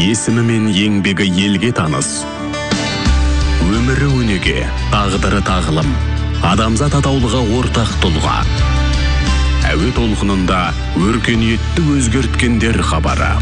есімі мен еңбегі елге таныс. Өмірі өнеге, тағдыры тағылым, адамзат атаулыға ортақ тұлға. Әуе толқынында өркениетті өзгерткендер хабары.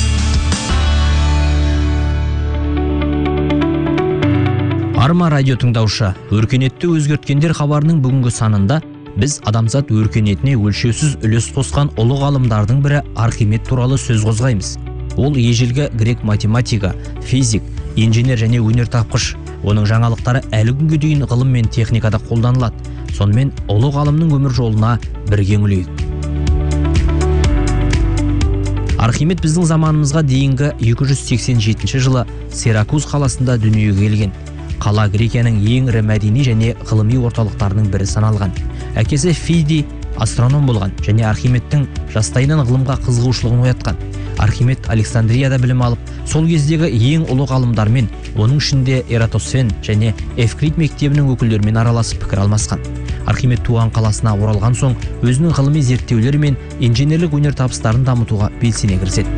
Арма радио тыңдаушы, өркениетті өзгерткендер хабарының бүгінгі санында біз адамзат өркениетіне өлшеусіз үлес қосқан ұлы ғалымдардың бірі Архимед туралы сөз қозғаймыз. Ол ежелгі грек математигі, физик, инженер және өнертапқыш. Оның жаңалықтары әлі күнге дейін ғылым мен техникада қолданылады. Сонымен ұлы ғалымның өмір жолына бірге үңілейік. Архимед біздің заманымызға дейінгі 287 жылы Сиракуз қаласында дүниеге келген. Қала Грекияның ең ірі мәдени және ғылыми орталықтарының бірі саналған. Әкесі Фиди астроном болған және Архимедтің жастайынан ғылымға қызығушылығын оятқан. Архимед Александрияда білім алып, сол кездегі ең ұлы ғалымдармен, оның ішінде Эратосфен және Эвклид мектебінің өкілдерімен араласып пікір алмасқан. Архимед туған қаласына оралған соң, өзінің ғылыми зерттеулері мен инженерлік өнертабыстарын дамытуға белсене кіріседі.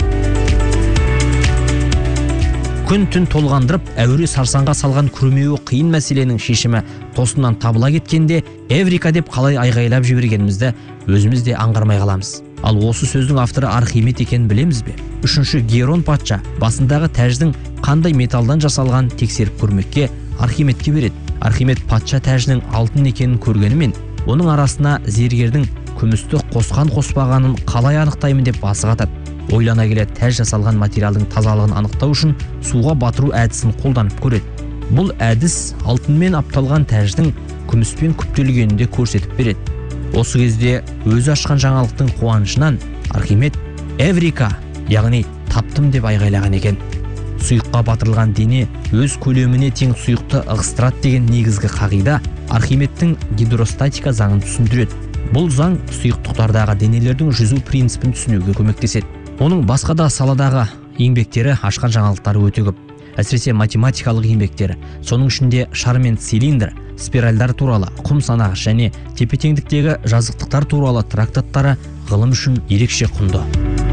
Күн түн толғандырып, әуре сарсаңға салған күрмеуі қиын мәселенің шешімі тосыннан табыла кеткенде, Эврика деп қалай айғайлап жібергенімізді өзіміз де аңғармай қаламыз. Ал осы сөздің авторы Архимед екенін білеміз бе? Үшінші Герон патша басындағы тәждің қандай металдан жасалған тексеріп көрмекке Архимедке береді. Архимед патша тәжінің алтын екенін көргенімен, оның арасына зергердің күмісті қосқан қоспағанын қалай анықтаймын деп басы қатады. Ойлана келе тәж жасалған материалдың тазалығын анықтау үшін суға батыру әдісін қолданып көреді. Бұл әдіс алтынмен апталған тәждің күміспен күптелгенін де көрсетіп береді. Осы кезде өзі ашқан жаңалықтың қуанышынан Архимед Эврика, яғни таптым деп айғайлаған екен. Сұйыққа батырылған дене өз көлеміне тең сұйықты ығыстырады деген негізгі қағида Архимедтің гидростатика заңын түсіндіреді. Бұл заң сұйықтықтардағы денелердің жүзу принципін түсінуге көмектеседі. Оның басқа да саладағы еңбектері ашқан жаңалықтары өте көп. Әсіресе математикалық еңбектері, соның ішінде шар мен цилиндр, спиральдар туралы, құм санағыш және тепе-теңдіктегі жазықтықтар туралы трактаттары ғылым үшін ерекше құнды.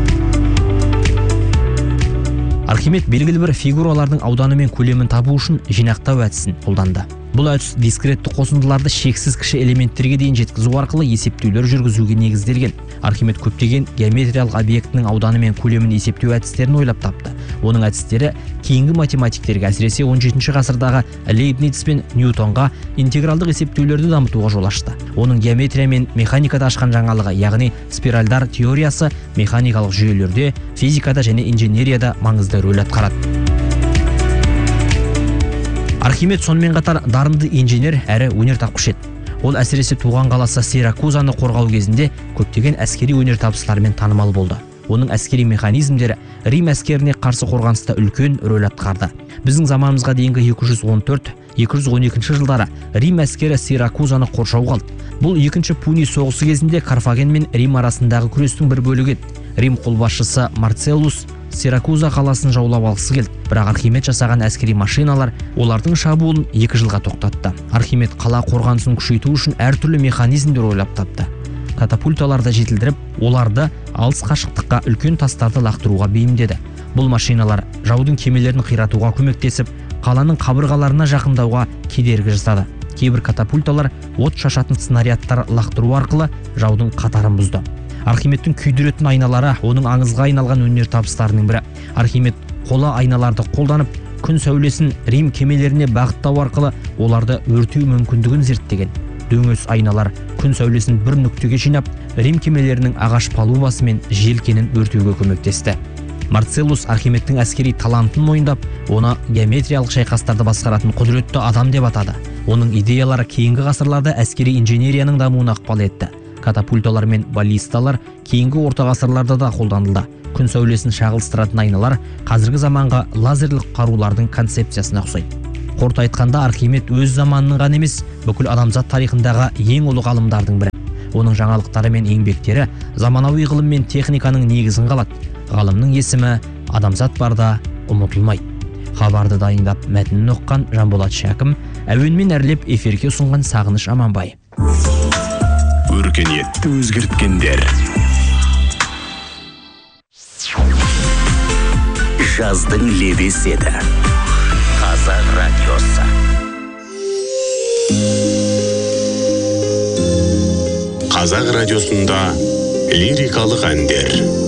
Архимед белгілі бір фигуралардың ауданы мен көлемін табу үшін жинақтау әдісін қолданды. Бұл әдіс дискретті қосындыларды шексіз кіші элементтерге дейін жеткізу арқылы есептеулер жүргізуге негізделген. Архимед көптеген геометриялық объектінің ауданы мен көлемін есептеу әдістерін ойлап тапты. Оның әдістері кейінгі математиктерге, әсіресе 17 ғасырдағы Лейбниц пен Ньютонға интегралдық есептеулерді дамытуға жол ашты. Оның геометрия мен механикада ашқан жаңалығы, яғни спиральдар теориясы механикалық жүйелерде, физикада және инженерияда маңызды рөл атқарады. Архимед сонымен қатар дарынды инженер әрі өнертапқыш еді. Ол әсіресе туған қаласы Сиракузаны қорғау кезінде көптеген әскери өнертабыстарымен танымал болды. Оның әскери механизмдері Рим әскеріне қарсы қорғаныста үлкен рөл атқарды. Біздің заманымызға дейінгі 214-212 жылдары Рим әскері Сиракузаны қоршауға алды. Бұл екінші Пуни соғысы кезінде Карфаген мен Рим арасындағы күрестің бір бөлігі еді. Рим қолбасшысы Марцеллус Сиракуза қаласын жаулап алғысы келді, бірақ Архимед жасаған әскери машиналар олардың шабуылын 2 жылға тоқтатты. Архимед қала қорғанысын күшейту үшін әртүрлі механизмдер ойлап тапты. Катапульталарды жетілдіріп, оларды алыс қашықтыққа үлкен тастарды лақтыруға бейімдеді. Бұл машиналар жаудың кемелерін қиратуға көмектесіп, қаланың қабырғаларына жақындауға кедергі жасады. Кейбір катапульталар от шашатын снарядтар лақтыру арқылы жаудың қатарын бұзды. Архимедтің күйдіретін айналары оның аңызға айналған өнертабыстарының бірі. Архимед қола айналарды қолданып, күн сәулесін Рим кемелеріне бағыттау арқылы оларды өртеу мүмкіндігін зерттеген. Дөңес айналар күн сәулесін бір нүктеге жинап, Рим кемелерінің ағаш палубасы мен желкенін өртеуге көмектесті. Марцеллус Архимедтің әскери талантын мойындап, оны геометриялық шайқастарды басқаратын құдіретті адам деп атады. Оның идеялары кейінгі ғасырларда әскери инженерияның дамуына ықпал етті. Катапульталар мен баллисталар кейінгі орта ғасырларда да қолданылды. Күн сәулесін шағылыстыратын айналар қазіргі заманға лазерлік қарулардың концепциясына ұқсайды. Қорыта айтқанда, Архимед өз заманының ғана емес, бүкіл адамзат тарихындағы ең ұлы ғалымдардың бірі. Оның жаңалықтары мен еңбектері заманауи ғылым мен техниканың негізін қалады. Ғалымның есімі адамзат барда ұмытылмайды. Хабарды дайындап мәтінін оққан Жанболат Шәкім, әуенмен әрлеп эфирге ұсынған Сағыныш Аманбай. Өркениетті өзгерткендер. жаздың лебесі еді. Қазақ радиосы. Қазақ радиосында лирикалық әндер.